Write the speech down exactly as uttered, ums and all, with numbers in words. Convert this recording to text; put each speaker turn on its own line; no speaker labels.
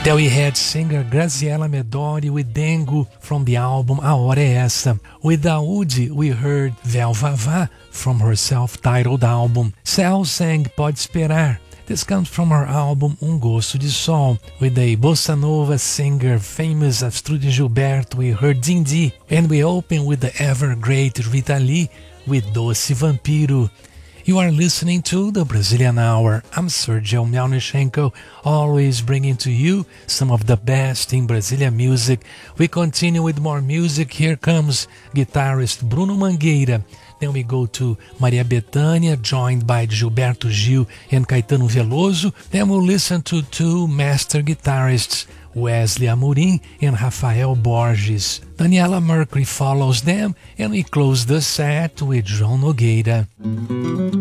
There we had singer Graziella Medori with Dengo from the album A Hora É Essa. With Daoud, we heard Vel Vavá from her self-titled album. Cel sang Pode Esperar. This comes from her album Um Gosto de Sol. With a bossa nova singer famous Astrud Gilberto, we heard Dindi. And we open with the ever-great Rita Lee with Doce Vampiro. You are listening to the Brazilian Hour. I'm Sergio Melnichenko, always bringing to you some of the best in Brazilian music. We continue with more music. Here comes guitarist Bruno Mangueira. Then we go to Maria Bethânia, joined by Gilberto Gil and Caetano Veloso. Then we'll listen to two master guitarists, Wesley Amorim and Rafael Borges. Daniela Mercury follows them, and we close the set with João Nogueira.